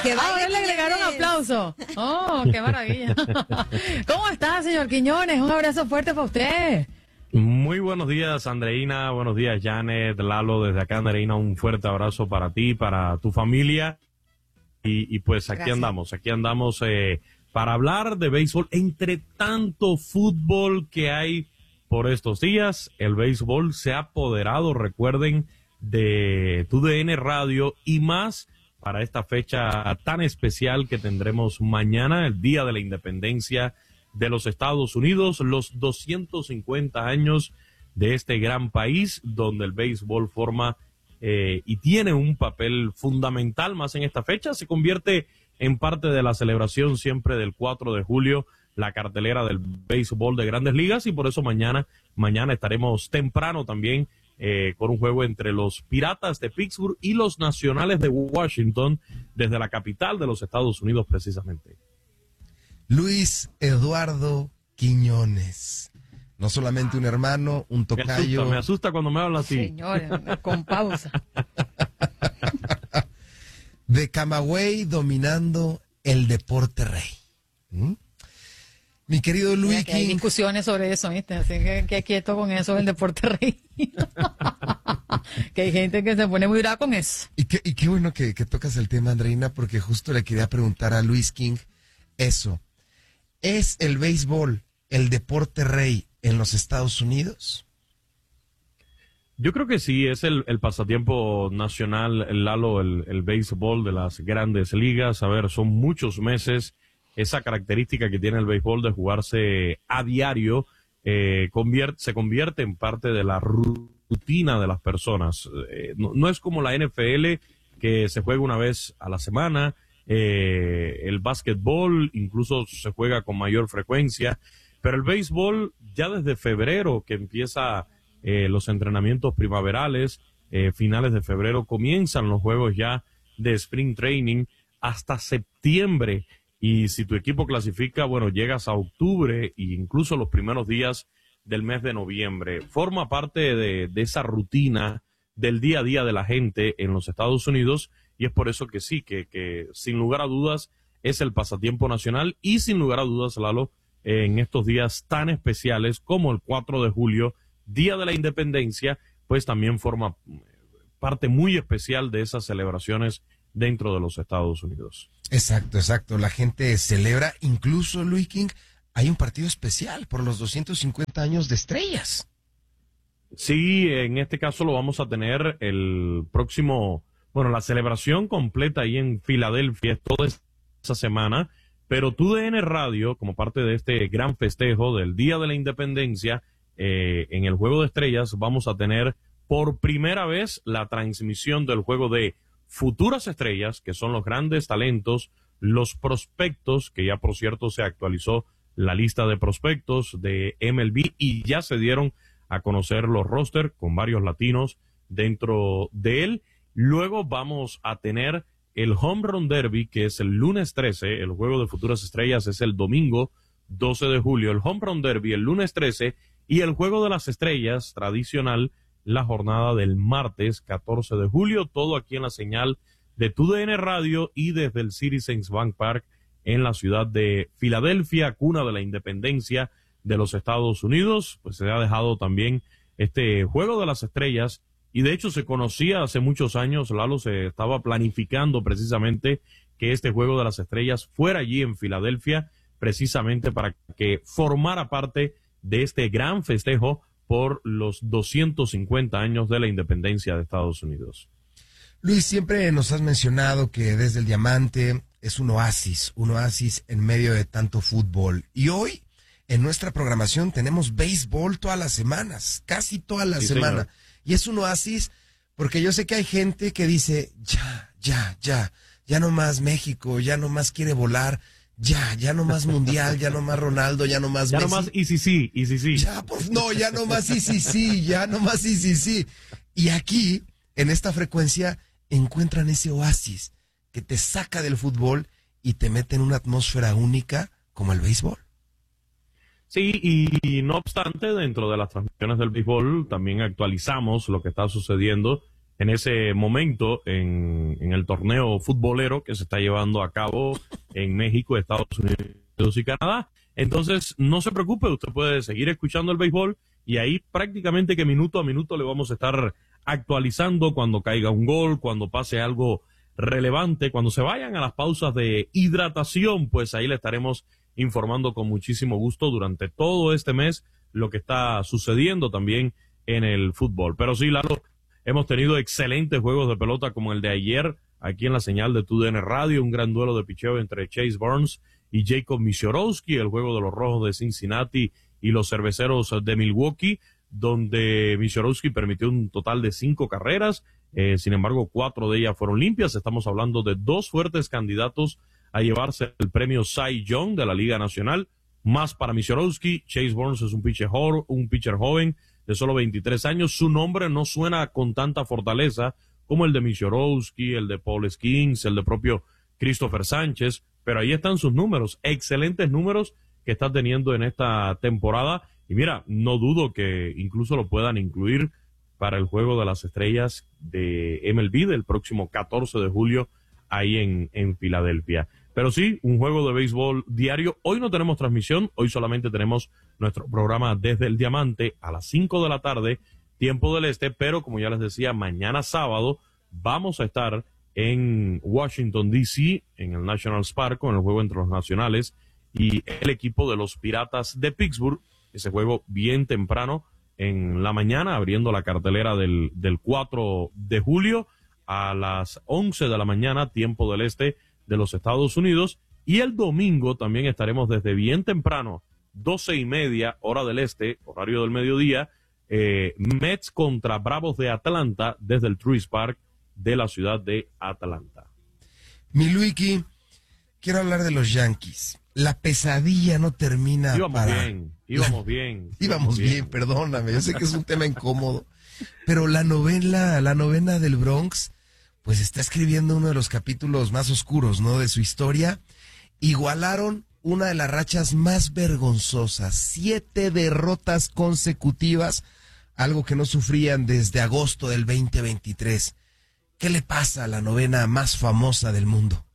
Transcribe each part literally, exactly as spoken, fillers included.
Que Ah, ahora le agregaron aplauso. Oh, qué maravilla. ¿Cómo está, señor Quiñones? Un abrazo fuerte para usted. Muy buenos días, Andreina. Buenos días, Janet, Lalo. Desde acá, Andreina, un fuerte abrazo para ti, para tu familia. Y, y pues aquí Gracias. andamos, aquí andamos eh, para hablar de béisbol. Entre tanto fútbol que hay por estos días, el béisbol se ha apoderado, recuerden, de Tu D N Radio y más para esta fecha tan especial que tendremos mañana, el Día de la Independencia de los Estados Unidos, los doscientos cincuenta años de este gran país donde el béisbol forma eh, y tiene un papel fundamental más en esta fecha. Se convierte en parte de la celebración siempre del cuatro de julio, la cartelera del béisbol de Grandes Ligas, y por eso mañana, mañana estaremos temprano también eh, con un juego entre los Piratas de Pittsburgh y los Nacionales de Washington desde la capital de los Estados Unidos precisamente. Luis Eduardo Quiñones. No solamente un hermano, un Me tocayo. asusta, me asusta cuando me habla así. Señores, con pausa. De Camagüey dominando el deporte rey. ¿Mm? Mi querido Mira Luis que hay King. discusiones sobre eso, ¿viste? Así que, que quieto con eso del deporte rey. Que hay gente que se pone muy brava con eso. Y qué, y qué bueno que, que tocas el tema, Andreina, porque justo le quería preguntar a Luis King eso. ¿Es el béisbol el deporte rey en los Estados Unidos? Yo creo que sí, es el, el pasatiempo nacional, el Lalo, el, el béisbol de las Grandes Ligas. A ver, son muchos meses. Esa característica que tiene el béisbol de jugarse a diario eh, convierte, se convierte en parte de la rutina de las personas. Eh, no, no es como la N F L, que se juega una vez a la semana. Eh, el básquetbol incluso se juega con mayor frecuencia. Pero el béisbol, ya desde febrero que empieza eh, los entrenamientos primaverales, eh, finales de febrero, comienzan los juegos ya de Spring Training hasta septiembre. Y si tu equipo clasifica, bueno, llegas a octubre e incluso los primeros días del mes de noviembre. Forma parte de, de esa rutina del día a día de la gente en los Estados Unidos y es por eso que sí, que, que sin lugar a dudas es el pasatiempo nacional y sin lugar a dudas, Lalo, en estos días tan especiales como el cuatro de julio, Día de la Independencia, pues también forma parte muy especial de esas celebraciones dentro de los Estados Unidos. Exacto, exacto. La gente celebra, incluso, Luis King, hay un partido especial por los doscientos cincuenta años de Estrellas. Sí, en este caso lo vamos a tener el próximo, bueno, la celebración completa ahí en Filadelfia toda esa semana, pero Tu D N Radio, como parte de este gran festejo del Día de la Independencia, eh, en el Juego de Estrellas vamos a tener por primera vez la transmisión del juego de Futuras Estrellas, que son los grandes talentos, los prospectos, que ya por cierto se actualizó la lista de prospectos de M L B y ya se dieron a conocer los roster con varios latinos dentro de él. Luego vamos a tener el Home Run Derby, que es el lunes trece, el juego de Futuras Estrellas es el domingo doce de julio, el Home Run Derby el lunes trece y el Juego de las Estrellas tradicional la jornada del martes catorce de julio, todo aquí en la señal de Tu D N Radio y desde el Citizens Bank Park en la ciudad de Filadelfia, cuna de la independencia de los Estados Unidos. Pues se ha dejado también este Juego de las Estrellas y de hecho se conocía hace muchos años, Lalo, se estaba planificando precisamente que este Juego de las Estrellas fuera allí en Filadelfia, precisamente para que formara parte de este gran festejo por los doscientos cincuenta años de la independencia de Estados Unidos. Luis, siempre nos has mencionado que desde el Diamante es un oasis, un oasis en medio de tanto fútbol. Y hoy, en nuestra programación, tenemos béisbol todas las semanas, casi toda la Sí, semana. señor. Y es un oasis porque yo sé que hay gente que dice, ya, ya, ya, ya no más México, ya no más quiere volar, ya, ya no más Mundial, ya no más Ronaldo, ya no más Ya Messi. nomás, y sí, sí, y sí, sí. Ya, pues, no, ya no más sí, sí, sí, ya no más sí, sí, sí. Y aquí, en esta frecuencia, encuentran ese oasis que te saca del fútbol y te mete en una atmósfera única como el béisbol. Sí, y, y no obstante, dentro de las transmisiones del béisbol también actualizamos lo que está sucediendo en ese momento en, en el torneo futbolero que se está llevando a cabo en México, Estados Unidos y Canadá. Entonces, no se preocupe, usted puede seguir escuchando el béisbol y ahí prácticamente que minuto a minuto le vamos a estar actualizando cuando caiga un gol, cuando pase algo relevante, cuando se vayan a las pausas de hidratación, pues ahí le estaremos informando con muchísimo gusto durante todo este mes lo que está sucediendo también en el fútbol. Pero sí, Lalo, hemos tenido excelentes juegos de pelota como el de ayer, aquí en la señal de Tu D N Radio, un gran duelo de picheo entre Chase Burns y Jacob Misiorowski, el juego de los Rojos de Cincinnati y los Cerveceros de Milwaukee, donde Misiorowski permitió un total de cinco carreras, eh, sin embargo, cuatro de ellas fueron limpias. Estamos hablando de dos fuertes candidatos a llevarse el premio Cy Young de la Liga Nacional, más para Misiorowski. Chase Burns es un pitcher, un pitcher joven de solo veintitrés años. Su nombre no suena con tanta fortaleza como el de Misiorowski, el de Paul Skeens, el de propio Christopher Sánchez, pero ahí están sus números, excelentes números que está teniendo en esta temporada. Y mira, no dudo que incluso lo puedan incluir para el Juego de las Estrellas de M L B del próximo catorce de julio ahí en, en Filadelfia. Pero sí, un juego de béisbol diario. Hoy no tenemos transmisión, hoy solamente tenemos nuestro programa Desde el Diamante a las cinco de la tarde, tiempo del este, pero como ya les decía, mañana sábado vamos a estar en Washington, D C, en el Nationals Park, con el juego entre los nacionales y el equipo de los Piratas de Pittsburgh. Ese juego bien temprano en la mañana, abriendo la cartelera del, del cuatro de julio a las once de la mañana, tiempo del este de los Estados Unidos. Y el domingo también estaremos desde bien temprano, doce y media, hora del este, horario del mediodía, eh, Mets contra Bravos de Atlanta desde el Truist Park de la ciudad de Atlanta. Mi Luiki, quiero hablar de los Yankees. La pesadilla no termina. Íbamos para... bien, íbamos la... bien. Íbamos, íbamos bien, bien, perdóname, yo sé que es un tema incómodo, pero la novela, la novena del Bronx, pues está escribiendo uno de los capítulos más oscuros, ¿no?, de su historia. Igualaron una de las rachas más vergonzosas, siete derrotas consecutivas, algo que no sufrían desde agosto del veinte veintitrés. ¿Qué le pasa a la novena más famosa del mundo?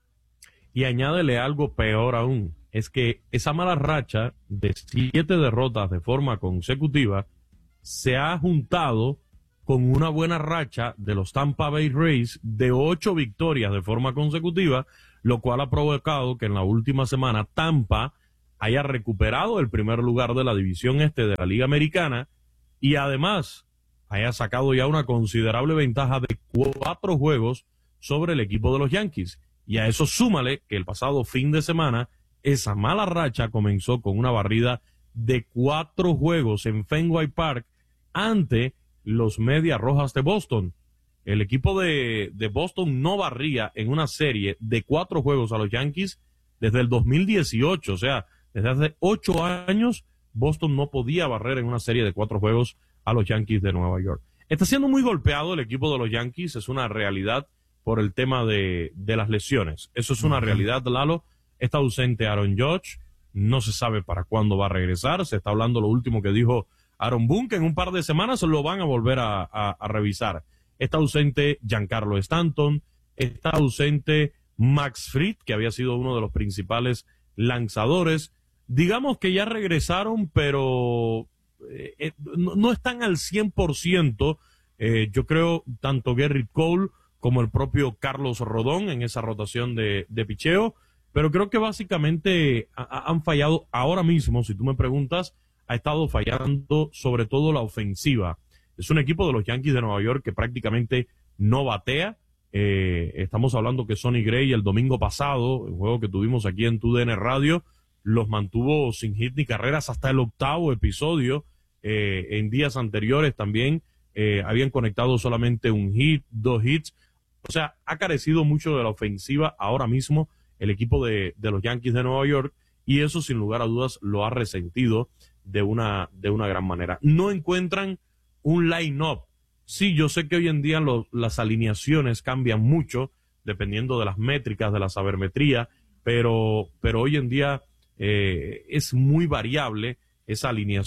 Y añádele algo peor aún, es que esa mala racha de siete derrotas de forma consecutiva se ha juntado con una buena racha de los Tampa Bay Rays de ocho victorias de forma consecutiva, lo cual ha provocado que en la última semana Tampa haya recuperado el primer lugar de la división este de la Liga Americana y además haya sacado ya una considerable ventaja de cuatro juegos sobre el equipo de los Yankees. Y a eso súmale que el pasado fin de semana esa mala racha comenzó con una barrida de cuatro juegos en Fenway Park ante los Medias Rojas de Boston. El equipo de, de Boston no barría en una serie de cuatro juegos a los Yankees desde el dos mil dieciocho, o sea, desde hace ocho años Boston no podía barrer en una serie de cuatro juegos a los Yankees de Nueva York. Está siendo muy golpeado el equipo de los Yankees, es una realidad por el tema de, de las lesiones. Eso es una realidad, Lalo. Está ausente Aaron Judge, no se sabe para cuándo va a regresar, se está hablando lo último que dijo Aaron Boone, que en un par de semanas lo van a volver a, a, a revisar. Está ausente Giancarlo Stanton, está ausente Max Fried, que había sido uno de los principales lanzadores. Digamos que ya regresaron, pero eh, no, no están al cien por ciento. Eh, yo creo tanto Gerrit Cole como el propio Carlos Rodón en esa rotación de, de picheo, pero creo que básicamente a, han fallado ahora mismo, si tú me preguntas, ha estado fallando sobre todo la ofensiva. Es un equipo de los Yankees de Nueva York que prácticamente no batea. Eh, estamos hablando que Sonny Gray el domingo pasado, el juego que tuvimos aquí en Tu D N Radio, los mantuvo sin hit ni carreras hasta el octavo episodio. Eh, en días anteriores también eh, habían conectado solamente un hit, dos hits. O sea, ha carecido mucho de la ofensiva ahora mismo el equipo de, de los Yankees de Nueva York y eso sin lugar a dudas lo ha resentido de una, de una gran manera. No encuentran un line-up. Sí, yo sé que hoy en día lo, las alineaciones cambian mucho dependiendo de las métricas, de la sabermetría, pero, pero hoy en día eh, es muy variable esa alineación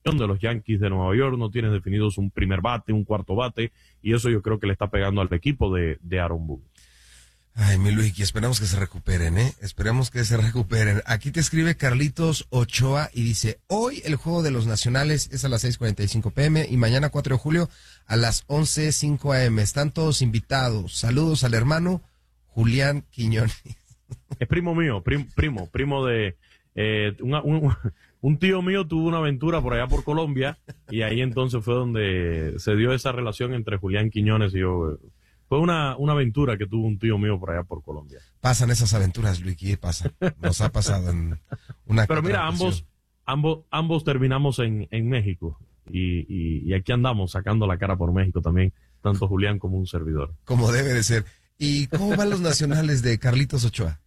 de los Yankees de Nueva York, no tienes definidos un primer bate, un cuarto bate, y eso yo creo que le está pegando al equipo de, de Aaron Boone. Ay, mi Luigi, esperamos que se recuperen, ¿eh? Esperemos que se recuperen. Aquí te escribe Carlitos Ochoa y dice, hoy el juego de los nacionales es a las seis cuarenta y cinco pm y mañana cuatro de julio a las once cinco am. Están todos invitados. Saludos al hermano Julián Quiñones. Es primo mío, prim, primo, primo de... Eh, una, un, un tío mío tuvo una aventura por allá por Colombia y ahí entonces fue donde se dio esa relación entre Julián Quiñones y yo. Fue una, una aventura que tuvo un tío mío por allá por Colombia. Pasan esas aventuras, Luigi, pasan. Nos ha pasado en una... Pero mira, ambos, ambos, ambos terminamos en, en México y, y, y aquí andamos sacando la cara por México también, tanto Julián como un servidor. Como debe de ser. ¿Y cómo van los nacionales de Carlitos Ochoa?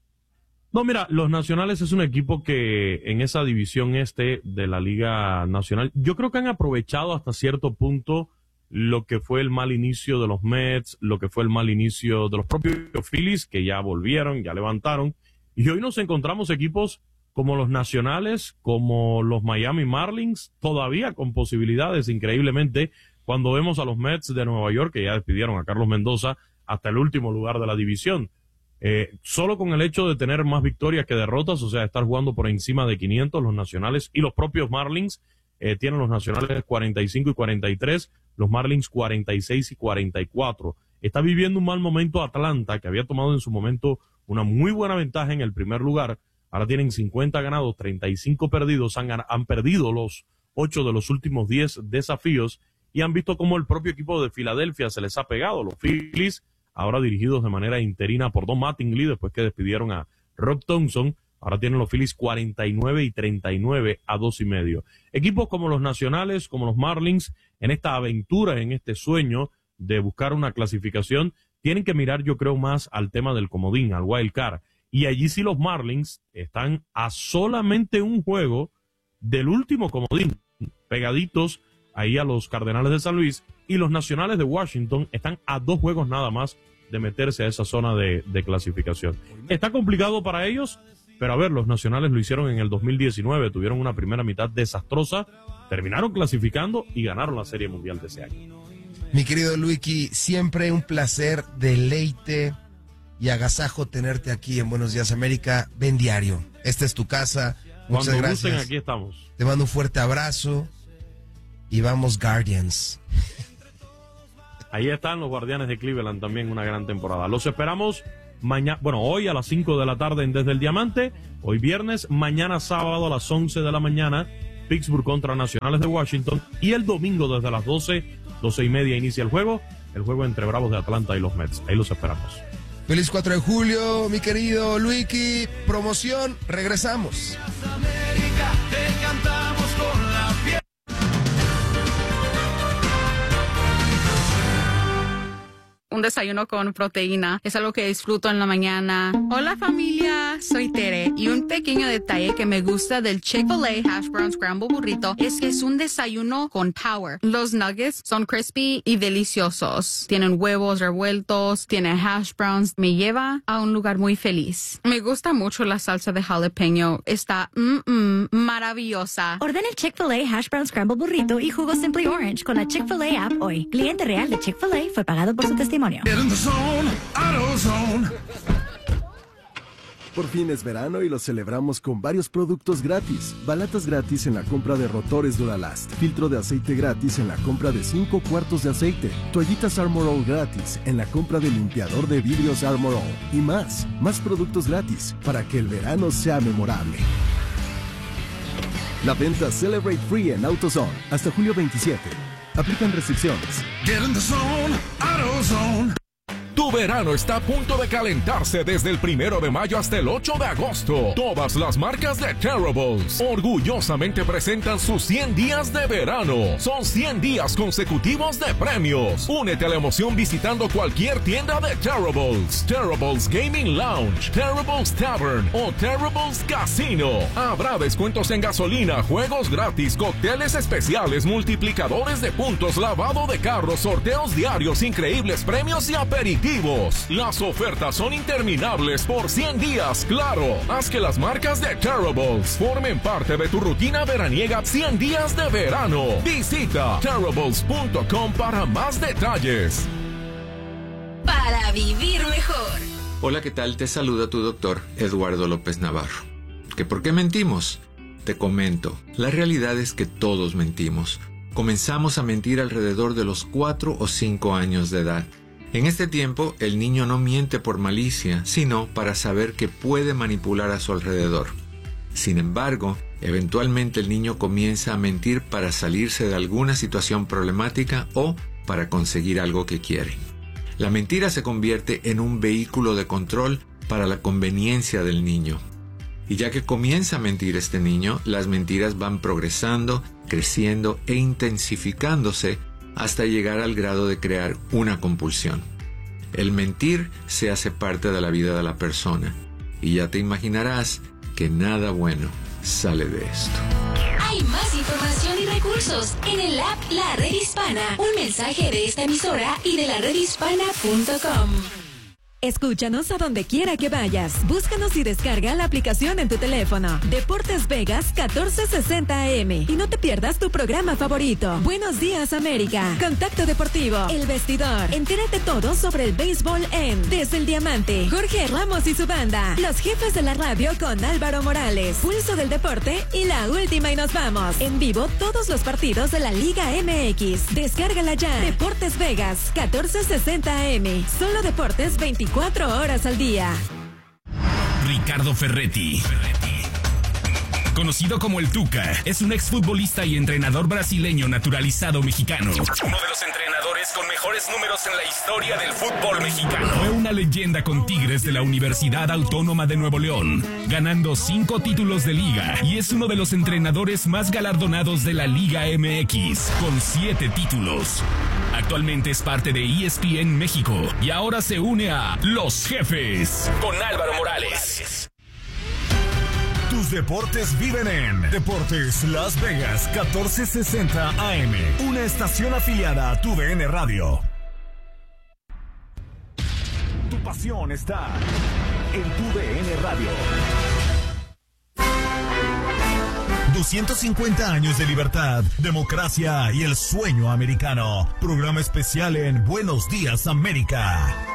No, mira, los Nacionales es un equipo que en esa división este de la Liga Nacional, yo creo que han aprovechado hasta cierto punto lo que fue el mal inicio de los Mets, lo que fue el mal inicio de los propios Phillies, que ya volvieron, ya levantaron, y hoy nos encontramos equipos como los Nacionales, como los Miami Marlins, todavía con posibilidades, increíblemente, cuando vemos a los Mets de Nueva York, que ya despidieron a Carlos Mendoza, hasta el último lugar de la división. Eh, solo con el hecho de tener más victorias que derrotas, o sea, estar jugando por encima de quinientos, los Nacionales y los propios Marlins, eh, tienen los Nacionales cuarenta y cinco y cuarenta y tres, los Marlins cuarenta y seis y cuarenta y cuatro. Está viviendo un mal momento Atlanta, que había tomado en su momento una muy buena ventaja en el primer lugar. Ahora tienen cincuenta ganados, treinta y cinco perdidos, han, han perdido los ocho de los últimos diez desafíos y han visto cómo el propio equipo de Filadelfia se les ha pegado. Los Phillies, ahora dirigidos de manera interina por Don Mattingly, después que despidieron a Rob Thompson, ahora tienen los Phillies cuarenta y nueve y treinta y nueve a dos y medio. Equipos como los Nacionales, como los Marlins, en esta aventura, en este sueño de buscar una clasificación, tienen que mirar, yo creo, más al tema del comodín, al wild card. Y allí sí los Marlins están a solamente un juego del último comodín, pegaditos ahí a los Cardenales de San Luis, y los Nacionales de Washington están a dos juegos nada más de meterse a esa zona de, de clasificación. Está complicado para ellos, pero a ver, los Nacionales lo hicieron en el dos mil diecinueve, tuvieron una primera mitad desastrosa, terminaron clasificando y ganaron la Serie Mundial de ese año. Mi querido Luiki, siempre un placer, deleite y agasajo tenerte aquí en Buenos Días América. Ven diario, esta es tu casa. Muchas Cuando gracias. gusten, aquí estamos. Te mando un fuerte abrazo y vamos Guardians. Ahí están los Guardianes de Cleveland, también una gran temporada. Los esperamos mañana, bueno, hoy a las cinco de la tarde en Desde el Diamante, hoy viernes, mañana sábado a las once de la mañana, Pittsburgh contra Nacionales de Washington, y el domingo desde las doce, doce y media inicia el juego, el juego entre Bravos de Atlanta y los Mets. Ahí los esperamos. Feliz cuatro de julio, mi querido Luiki. Promoción, regresamos. América, te cantamos con la piel. Un desayuno con proteína es algo que disfruto en la mañana. Hola familia, soy Tere y un pequeño detalle que me gusta del Chick-fil-A Hash Brown Scramble Burrito es que es un desayuno con power. Los nuggets son crispy y deliciosos. Tienen huevos revueltos, tienen hash browns. Me lleva a un lugar muy feliz. Me gusta mucho la salsa de jalapeño. Está mm, mm, maravillosa. Ordena el Chick-fil-A Hash Brown Scramble Burrito y jugo Simply Orange con la Chick-fil-A app hoy. Cliente real de Chick-fil-A fue pagado por su testimonio. Get in the zone, AutoZone. Por fin es verano y lo celebramos con varios productos gratis. Balatas gratis en la compra de rotores Duralast. Filtro de aceite gratis en la compra de cinco cuartos de aceite. Toallitas Armor All gratis en la compra de limpiador de vidrios Armor All. Y más, más productos gratis para que el verano sea memorable. La venta Celebrate Free en AutoZone hasta julio veintisiete. Aplican restricciones. Get in the zone, AutoZone. Tu verano está a punto de calentarse desde el primero de mayo hasta el ocho de agosto. Todas las marcas de Terribles orgullosamente presentan sus cien días de verano. Son cien días consecutivos de premios. Únete a la emoción visitando cualquier tienda de Terribles. Terribles Gaming Lounge, Terribles Tavern o Terribles Casino. Habrá descuentos en gasolina, juegos gratis, cócteles especiales, multiplicadores de puntos, lavado de carros, sorteos diarios, increíbles premios y aperitivos. deportivos. Las ofertas son interminables por cien días. Claro, haz que las marcas de Terribles formen parte de tu rutina veraniega cien días de verano. Visita terribles punto com para más detalles. Para vivir mejor. Hola, ¿qué tal? Te saluda tu doctor Eduardo López Navarro. ¿Que por qué mentimos? Te comento, la realidad es que todos mentimos. Comenzamos a mentir alrededor de los cuatro o cinco años de edad. En este tiempo, el niño no miente por malicia, sino para saber que puede manipular a su alrededor. Sin embargo, eventualmente el niño comienza a mentir para salirse de alguna situación problemática o para conseguir algo que quiere. La mentira se convierte en un vehículo de control para la conveniencia del niño. Y ya que comienza a mentir este niño, las mentiras van progresando, creciendo e intensificándose hasta llegar al grado de crear una compulsión. El mentir se hace parte de la vida de la persona y ya te imaginarás que nada bueno sale de esto. Hay más información y recursos en el app La Red Hispana. Un mensaje de esta emisora y de la red hispana punto com. Escúchanos a donde quiera que vayas. Búscanos y descarga la aplicación en tu teléfono. Deportes Vegas catorce sesenta A M. Y no te pierdas tu programa favorito. Buenos días, América. Contacto Deportivo. El Vestidor. Entérate todo sobre el béisbol en Desde el Diamante. Jorge Ramos y su banda. Los Jefes de la Radio con Álvaro Morales. Pulso del Deporte y La Última y Nos Vamos. En vivo todos los partidos de la Liga M X. Descárgala ya. Deportes Vegas catorce sesenta A M. Solo deportes veinticuatro horas al día. Ricardo Ferretti, conocido como el Tuca, es un exfutbolista y entrenador brasileño naturalizado mexicano. Uno de los entrenadores con mejores números en la historia del fútbol mexicano. Fue una leyenda con Tigres de la Universidad Autónoma de Nuevo León, ganando cinco títulos de liga, y es uno de los entrenadores más galardonados de la Liga M X, con siete títulos. Actualmente es parte de E S P N México y ahora se une a Los Jefes con Álvaro Morales. Tus deportes viven en Deportes Las Vegas catorce sesenta A M, una estación afiliada a tu D N Radio. Tu pasión está en tu D N Radio. doscientos cincuenta años de libertad, democracia y el sueño americano. Programa especial en Buenos Días, América.